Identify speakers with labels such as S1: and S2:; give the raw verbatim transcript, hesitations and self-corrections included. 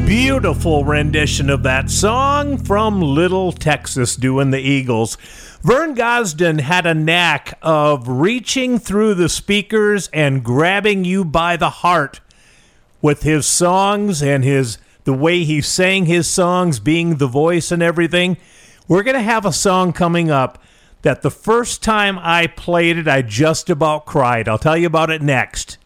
S1: Beautiful rendition of that song from Little Texas doing the Eagles. Vern Gosdin had a knack of reaching through the speakers and grabbing you by the heart with his songs and his the way he sang his songs, being the voice and everything. We're going to have a song coming up that the first time I played it, I just about cried. I'll tell you about it next.